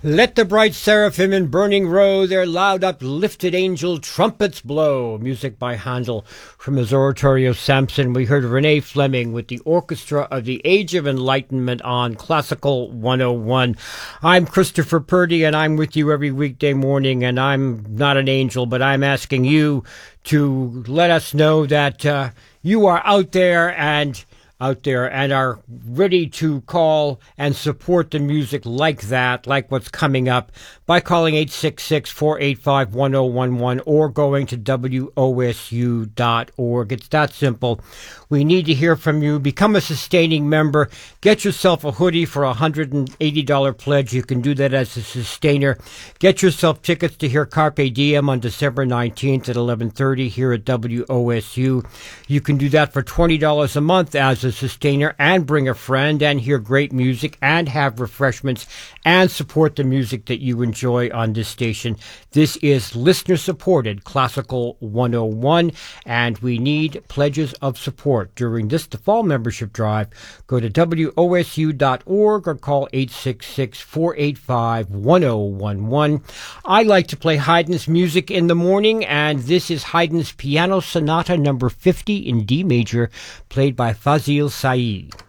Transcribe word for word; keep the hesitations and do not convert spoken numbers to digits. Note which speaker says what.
Speaker 1: Let the bright seraphim in burning row their loud uplifted angel trumpets blow. Music by Handel. From his oratorio Samson, we heard Renee Fleming with the Orchestra of the Age of Enlightenment on Classical one oh one. I'm Christopher Purdy, and I'm with you every weekday morning, and I'm not an angel, but I'm asking you to let us know that uh, you are out there and out there and are ready to call and support the music like that, like what's coming up, by calling eight six six, four eight five, one oh one one or going to W O S U dot org. It's that simple. We need to hear from you. Become a sustaining member. Get yourself a hoodie for a one hundred eighty dollars pledge. You can do that as a sustainer. Get yourself tickets to hear Carpe Diem on December nineteenth at eleven thirty here at W O S U. You can do that for twenty dollars a month as a sustainer, and bring a friend and hear great music and have refreshments and support the music that you enjoy on this station. This is listener supported Classical one oh one, and we need pledges of support during this the fall membership drive. Go to W O S U dot org or call eight six six, four eight five, one oh one one. I like to play Haydn's music in the morning, and this is Haydn's Piano Sonata number fifty in D major, played by Fazil Said.